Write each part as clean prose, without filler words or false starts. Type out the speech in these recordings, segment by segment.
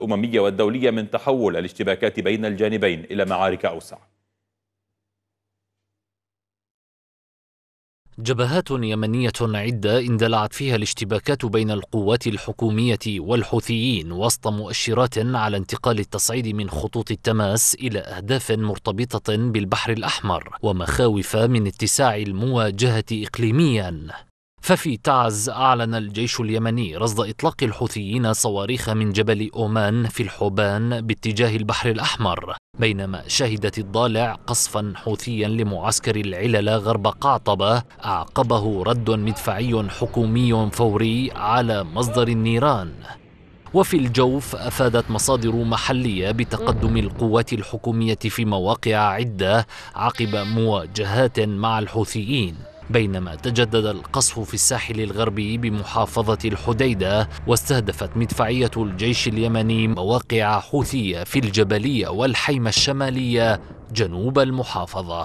الأممية والدولية من تحول الاشتباكات بين الجانبين إلى معارك أوسع. جبهات يمنية عدة اندلعت فيها الاشتباكات بين القوات الحكومية والحوثيين وسط مؤشرات على انتقال التصعيد من خطوط التماس إلى أهداف مرتبطة بالبحر الأحمر ومخاوف من اتساع المواجهة إقليميا. ففي تعز أعلن الجيش اليمني رصد إطلاق الحوثيين صواريخ من جبل أومان في الحوبان باتجاه البحر الأحمر، بينما شهدت الضالع قصفا حوثيا لمعسكر العلل غرب قعطبة أعقبه رد مدفعي حكومي فوري على مصدر النيران. وفي الجوف أفادت مصادر محلية بتقدم القوات الحكومية في مواقع عدة عقب مواجهات مع الحوثيين، بينما تجدد القصف في الساحل الغربي بمحافظة الحديدة، واستهدفت مدفعية الجيش اليمني مواقع حوثية في الجبلية والحيمة الشمالية جنوب المحافظة.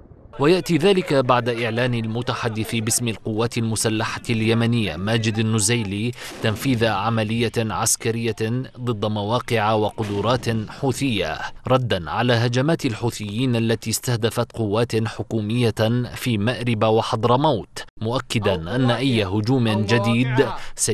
ويأتي ذلك بعد إعلان المتحدث باسم القوات المسلحة اليمنية ماجد النزيلي تنفيذ عملية عسكرية ضد مواقع وقدرات حوثية ردا على هجمات الحوثيين التي استهدفت قوات حكومية في مأرب وحضرموت، مؤكدا أن أي هجوم جديد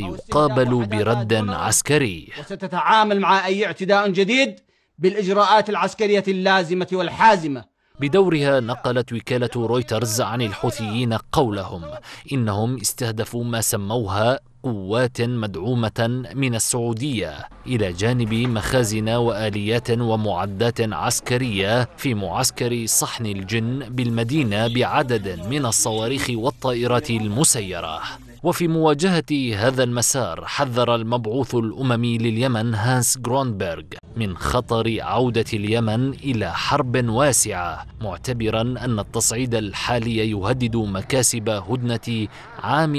سيقابل برد عسكري. وستتعامل مع أي اعتداء جديد بالإجراءات العسكرية اللازمة والحازمة. بدورها نقلت وكالة رويترز عن الحوثيين قولهم إنهم استهدفوا ما سموها قوات مدعومة من السعودية إلى جانب مخازن وآليات ومعدات عسكرية في معسكر صحن الجن بالمدينة بعدد من الصواريخ والطائرات المسيرة. وفي مواجهة هذا المسار حذر المبعوث الأممي لليمن هانس غرونبرغ من خطر عودة اليمن إلى حرب واسعة، معتبرا أن التصعيد الحالي يهدد مكاسب هدنة عام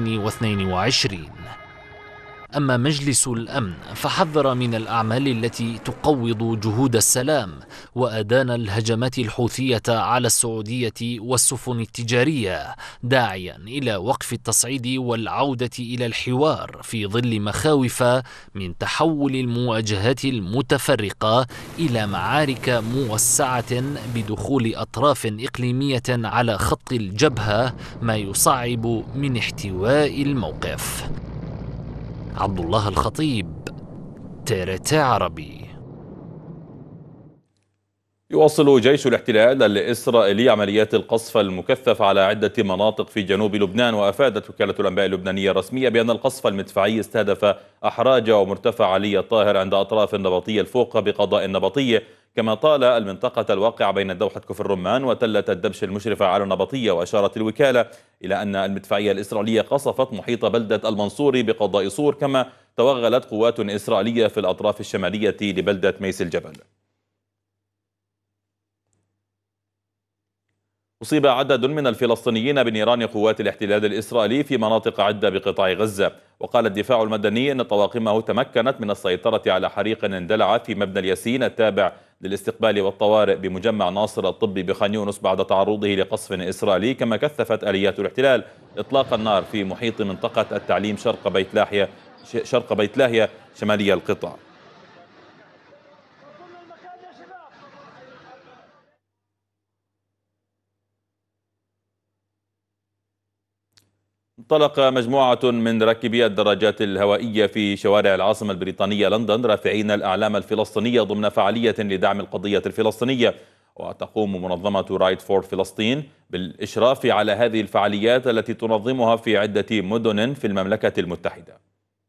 2022. أما مجلس الأمن فحذر من الأعمال التي تقوض جهود السلام، وأدان الهجمات الحوثية على السعودية والسفن التجارية، داعيا إلى وقف التصعيد والعودة إلى الحوار في ظل مخاوف من تحول المواجهات المتفرقة إلى معارك موسعة بدخول أطراف إقليمية على خط الجبهة، ما يصعب من احتواء الموقف. عبد الله الخطيب، TRT عربي. يواصل جيش الاحتلال الإسرائيلي عمليات القصف المكثف على عدة مناطق في جنوب لبنان، وأفادت وكالة الأنباء اللبنانية الرسمية بأن القصف المدفعي استهدف أحراج ومرتفع علي الطاهر عند أطراف النبطية الفوق بقضاء النبطية، كما طال المنطقة الواقعة بين دوحة كفر الرمان وتلة الدبش المشرفة على النبطية. وأشارت الوكالة إلى أن المدفعية الإسرائيلية قصفت محيط بلدة المنصوري بقضاء صور، كما توغلت قوات إسرائيلية في الأطراف الشمالية لبلدة ميس الجبل. أصيب عدد من الفلسطينيين بنيران قوات الاحتلال الإسرائيلي في مناطق عدة بقطاع غزة. وقال الدفاع المدني أن طواقمه تمكنت من السيطرة على حريق اندلع في مبنى الياسين التابع للاستقبال والطوارئ بمجمع ناصر الطبي بخان يونس بعد تعرضه لقصف إسرائيلي، كما كثفت آليات الاحتلال إطلاق النار في محيط منطقة التعليم شرق بيت لاهية شمالي القطاع. انطلق مجموعة من راكبي الدراجات الهوائية في شوارع العاصمة البريطانية لندن رافعين الأعلام الفلسطينية ضمن فعالية لدعم القضية الفلسطينية. وتقوم منظمة رايت فور فلسطين بالإشراف على هذه الفعاليات التي تنظمها في عدة مدن في المملكة المتحدة.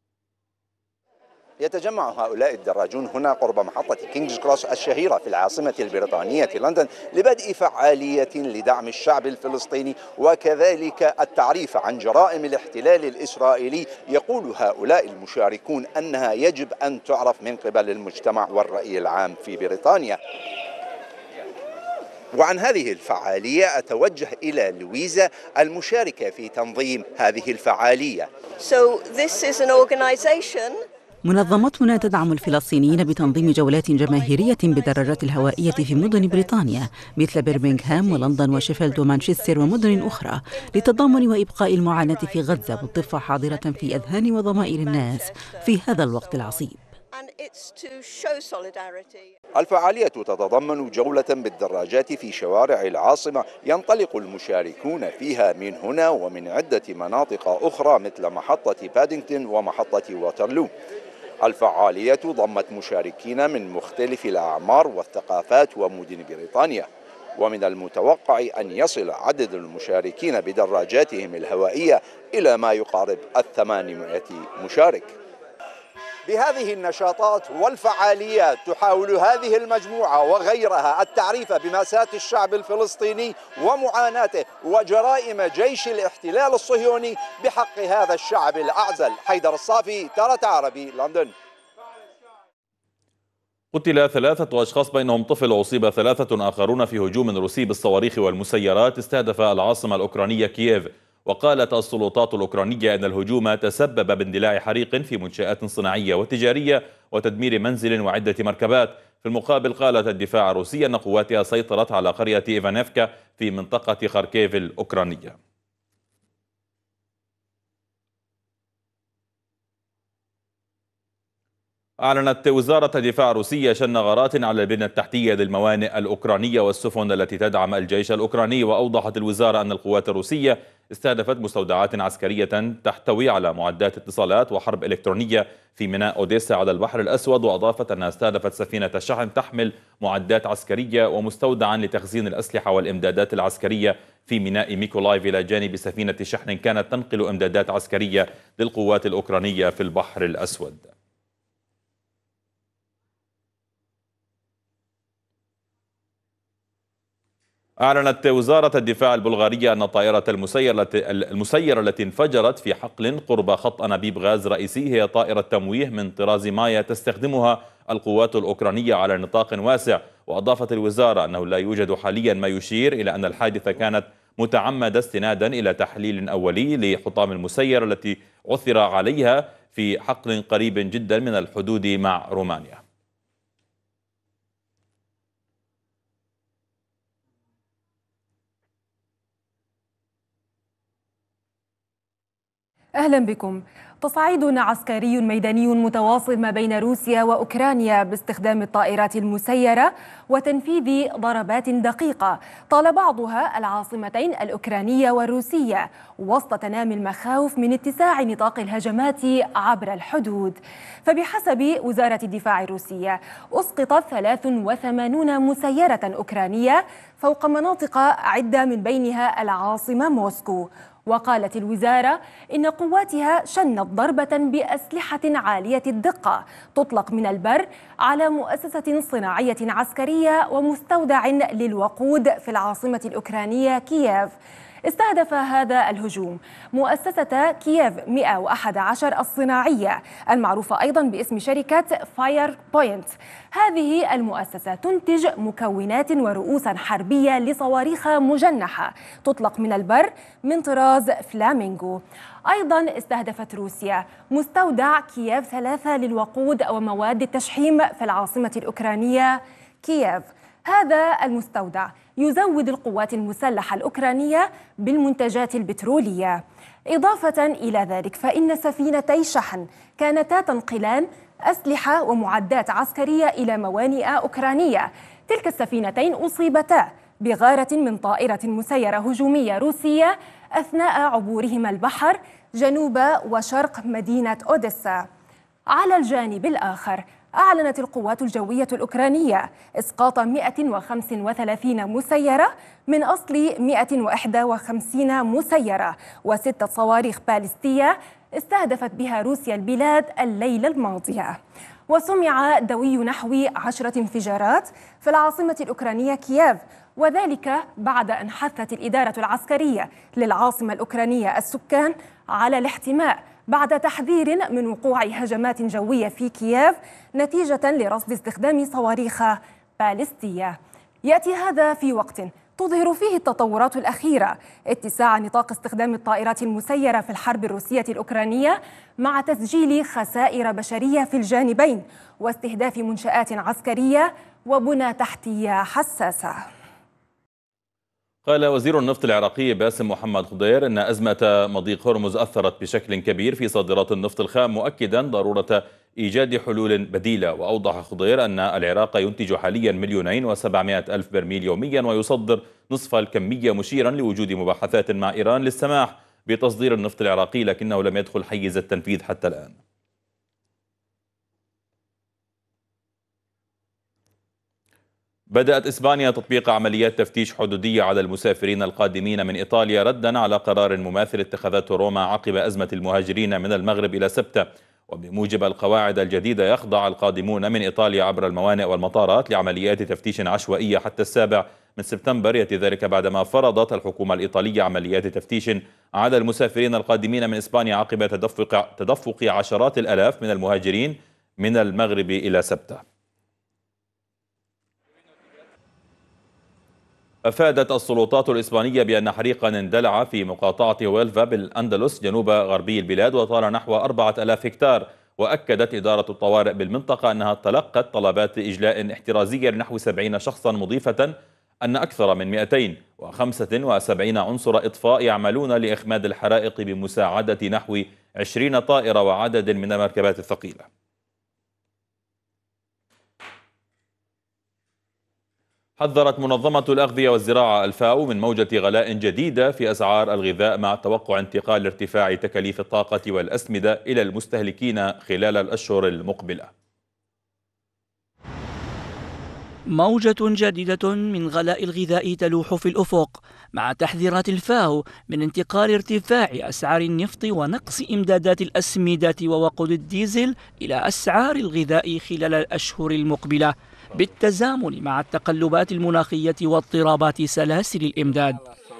يتجمع هؤلاء الدراجون هنا قرب محطة كينجز كروس الشهيرة في العاصمة البريطانية لندن لبدء فعالية لدعم الشعب الفلسطيني وكذلك التعريف عن جرائم الاحتلال الإسرائيلي. يقول هؤلاء المشاركون أنها يجب أن تعرف من قبل المجتمع والرأي العام في بريطانيا. وعن هذه الفعالية أتوجه إلى لويزا المشاركة في تنظيم هذه الفعالية. منظمتنا تدعم الفلسطينيين بتنظيم جولات جماهيرية بالدراجات الهوائية في مدن بريطانيا مثل برمنغهام ولندن وشيفيلد ومانشستر ومدن أخرى، للتضامن وإبقاء المعاناة في غزة بالضفة حاضرة في أذهان وضمائر الناس في هذا الوقت العصيب. الفعالية تتضمن جولة بالدراجات في شوارع العاصمة ينطلق المشاركون فيها من هنا ومن عدة مناطق أخرى مثل محطة بادينغتون ومحطة واترلو. الفعالية ضمت مشاركين من مختلف الأعمار والثقافات ومدن بريطانيا، ومن المتوقع أن يصل عدد المشاركين بدراجاتهم الهوائية إلى ما يقارب 800 مشارك. بهذه النشاطات والفعاليات تحاول هذه المجموعة وغيرها التعريف بمأساة الشعب الفلسطيني ومعاناته وجرائم جيش الاحتلال الصهيوني بحق هذا الشعب الأعزل. حيدر الصافي، تارة عربي، لندن. قتل 3 أشخاص بينهم طفل وأصيب 3 آخرون في هجوم روسي بالصواريخ والمسيرات استهدف العاصمة الأوكرانية كييف. وقالت السلطات الأوكرانية أن الهجوم تسبب باندلاع حريق في منشآت صناعية وتجارية وتدمير منزل وعدة مركبات. في المقابل قالت الدفاع الروسي أن قواتها سيطرت على قرية إيفانيفكا في منطقة خاركيف الأوكرانية. أعلنت وزارة الدفاع الروسية شن غارات على البنية التحتية للموانئ الأوكرانية والسفن التي تدعم الجيش الأوكراني. وأوضحت الوزارة أن القوات الروسية استهدفت مستودعات عسكرية تحتوي على معدات اتصالات وحرب إلكترونية في ميناء أوديسا على البحر الأسود. وأضافت أنها استهدفت سفينة شحن تحمل معدات عسكرية ومستودعا لتخزين الأسلحة والإمدادات العسكرية في ميناء ميكولايف إلى جانب سفينة شحن كانت تنقل إمدادات عسكرية للقوات الأوكرانية في البحر الأسود. أعلنت وزارة الدفاع البلغارية أن الطائرة المسيرة التي انفجرت في حقل قرب خط أنابيب غاز رئيسي هي طائرة تمويه من طراز مايا تستخدمها القوات الأوكرانية على نطاق واسع. وأضافت الوزارة أنه لا يوجد حاليا ما يشير إلى أن الحادثة كانت متعمدة استنادا إلى تحليل أولي لحطام المسيرة التي عثر عليها في حقل قريب جدا من الحدود مع رومانيا. أهلا بكم. تصعيد عسكري ميداني متواصل ما بين روسيا وأوكرانيا باستخدام الطائرات المسيرة وتنفيذ ضربات دقيقة طال بعضها العاصمتين الأوكرانية والروسية وسط تنامي المخاوف من اتساع نطاق الهجمات عبر الحدود. فبحسب وزارة الدفاع الروسية أسقطت 83 مسيرة أوكرانية فوق مناطق عدة من بينها العاصمة موسكو. وقالت الوزارة إن قواتها شنت ضربة بأسلحة عالية الدقة تطلق من البر على مؤسسة صناعية عسكرية ومستودع للوقود في العاصمة الأوكرانية كييف. استهدف هذا الهجوم مؤسسة كييف 111 الصناعية المعروفة أيضا باسم شركة فاير بوينت. هذه المؤسسة تنتج مكونات ورؤوسا حربية لصواريخ مجنحة تطلق من البر من طراز فلامينغو. أيضا استهدفت روسيا مستودع كييف 3 للوقود ومواد التشحيم في العاصمة الأوكرانية كييف. هذا المستودع يزود القوات المسلحة الأوكرانية بالمنتجات البترولية. إضافة إلى ذلك فإن سفينتي شحن كانتا تنقلان أسلحة ومعدات عسكرية إلى موانئ أوكرانية. تلك السفينتين أصيبتا بغارة من طائرة مسيرة هجومية روسية أثناء عبورهما البحر جنوب وشرق مدينة أوديسا. على الجانب الآخر أعلنت القوات الجوية الأوكرانية إسقاط 135 مسيرة من أصل 151 مسيرة و6 صواريخ باليستية استهدفت بها روسيا البلاد الليلة الماضية. وسمع دوي نحو 10 انفجارات في العاصمة الأوكرانية كييف، وذلك بعد أن حثت الإدارة العسكرية للعاصمة الأوكرانية السكان على الاحتماء بعد تحذير من وقوع هجمات جوية في كييف نتيجة لرصد استخدام صواريخ باليستية. يأتي هذا في وقت تظهر فيه التطورات الأخيرة اتساع نطاق استخدام الطائرات المسيرة في الحرب الروسية الأوكرانية مع تسجيل خسائر بشرية في الجانبين واستهداف منشآت عسكرية وبنى تحتية حساسة. قال وزير النفط العراقي باسم محمد خضير أن أزمة مضيق هرمز أثرت بشكل كبير في صادرات النفط الخام، مؤكدا ضرورة إيجاد حلول بديلة. وأوضح خضير أن العراق ينتج حاليا 2,700,000 برميل يوميا ويصدر نصف الكمية، مشيرا لوجود مباحثات مع إيران للسماح بتصدير النفط العراقي، لكنه لم يدخل حيز التنفيذ حتى الآن. بدأت إسبانيا تطبيق عمليات تفتيش حدودية على المسافرين القادمين من إيطاليا ردا على قرار مماثل اتخذته روما عقب أزمة المهاجرين من المغرب إلى سبتة. وبموجب القواعد الجديدة يخضع القادمون من إيطاليا عبر الموانئ والمطارات لعمليات تفتيش عشوائية حتى 7 سبتمبر. يأتي ذلك بعدما فرضت الحكومة الإيطالية عمليات تفتيش على المسافرين القادمين من إسبانيا عقب تدفق عشرات الآلاف من المهاجرين من المغرب إلى سبتة. أفادت السلطات الإسبانية بأن حريقا اندلع في مقاطعة ويلفا بالأندلس جنوب غربي البلاد وطال نحو 4000 هكتار. وأكدت إدارة الطوارئ بالمنطقة أنها تلقت طلبات إجلاء احترازية لنحو 70 شخصا، مضيفة أن أكثر من 275 عنصر إطفاء يعملون لإخماد الحرائق بمساعدة نحو 20 طائرة وعدد من المركبات الثقيلة. حذرت منظمة الأغذية والزراعة الفاو من موجة غلاء جديدة في أسعار الغذاء مع توقع انتقال ارتفاع تكاليف الطاقة والأسمدة إلى المستهلكين خلال الأشهر المقبلة. موجة جديدة من غلاء الغذاء تلوح في الأفق، مع تحذيرات الفاو من انتقال ارتفاع أسعار النفط ونقص إمدادات الأسمدة ووقود الديزل إلى أسعار الغذاء خلال الأشهر المقبلة، بالتزامن مع التقلبات المناخية واضطرابات سلاسل الإمداد.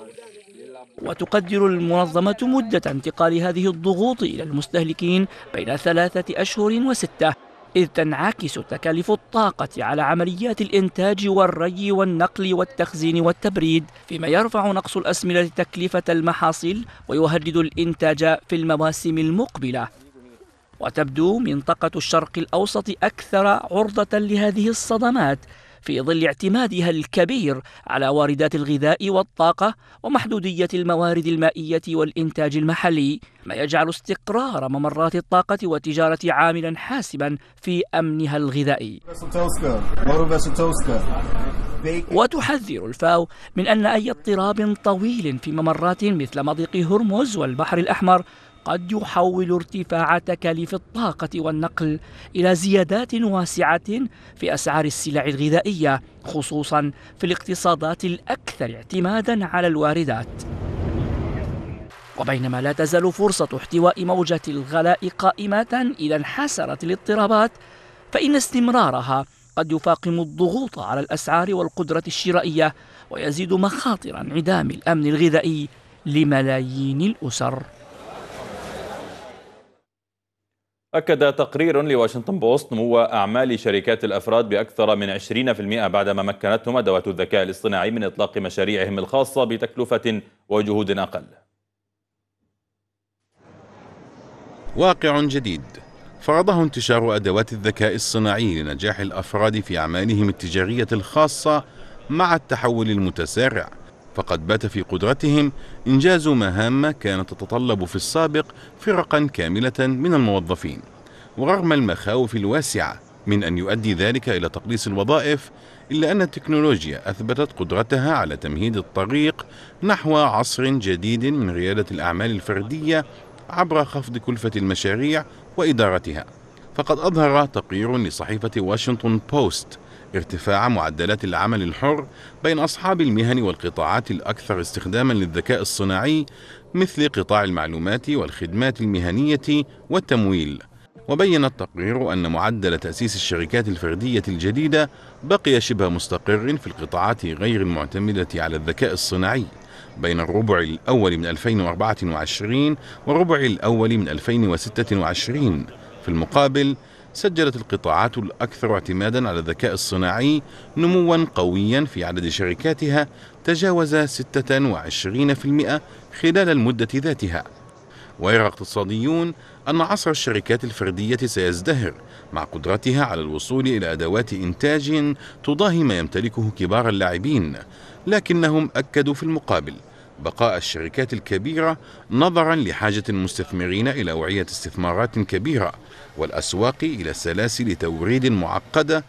وتقدر المنظمة مدة انتقال هذه الضغوط إلى المستهلكين بين 3 أشهر و6، إذ تنعكس تكاليف الطاقة على عمليات الإنتاج والري والنقل والتخزين والتبريد، فيما يرفع نقص الأسمدة تكلفة المحاصيل ويهدد الإنتاج في المواسم المقبلة. وتبدو منطقة الشرق الأوسط أكثر عرضة لهذه الصدمات في ظل اعتمادها الكبير على واردات الغذاء والطاقة ومحدودية الموارد المائية والإنتاج المحلي، ما يجعل استقرار ممرات الطاقة والتجارة عاملا حاسما في أمنها الغذائي. وتحذر الفاو من أن أي اضطراب طويل في ممرات مثل مضيق هرمز والبحر الأحمر قد يحول ارتفاع تكاليف الطاقة والنقل إلى زيادات واسعة في أسعار السلع الغذائية، خصوصا في الاقتصادات الأكثر اعتمادا على الواردات. وبينما لا تزال فرصة احتواء موجة الغلاء قائمة إذا انحسرت الاضطرابات، فإن استمرارها قد يفاقم الضغوط على الأسعار والقدرة الشرائية ويزيد مخاطر انعدام الأمن الغذائي لملايين الأسر. أكد تقرير لواشنطن بوست نمو أعمال شركات الأفراد بأكثر من 20% بعدما مكنتهم أدوات الذكاء الاصطناعي من إطلاق مشاريعهم الخاصة بتكلفة وجهود أقل. واقع جديد فرضه انتشار أدوات الذكاء الصناعي لنجاح الأفراد في أعمالهم التجارية الخاصة مع التحول المتسارع، فقد بات في قدرتهم إنجاز مهام كانت تتطلب في السابق فرقا كاملة من الموظفين. ورغم المخاوف الواسعة من أن يؤدي ذلك إلى تقليص الوظائف، إلا أن التكنولوجيا أثبتت قدرتها على تمهيد الطريق نحو عصر جديد من ريادة الأعمال الفردية عبر خفض كلفة المشاريع وإدارتها. فقد أظهر تقرير لصحيفة واشنطن بوست ارتفاع معدلات العمل الحر بين أصحاب المهن والقطاعات الأكثر استخداما للذكاء الصناعي، مثل قطاع المعلومات والخدمات المهنية والتمويل. وبين التقرير أن معدل تأسيس الشركات الفردية الجديدة بقي شبه مستقر في القطاعات غير المعتمدة على الذكاء الصناعي بين الربع الأول من 2024 والربع الأول من 2026. في المقابل سجلت القطاعات الأكثر اعتمادا على الذكاء الصناعي نموا قويا في عدد شركاتها تجاوز 26% خلال المدة ذاتها. ويرى اقتصاديون أن عصر الشركات الفردية سيزدهر مع قدرتها على الوصول إلى أدوات إنتاج تضاهي ما يمتلكه كبار اللاعبين، لكنهم أكدوا في المقابل بقاء الشركات الكبيرة نظرا لحاجة المستثمرين إلى أوعية استثمارات كبيرة والأسواق إلى سلاسل توريد معقدة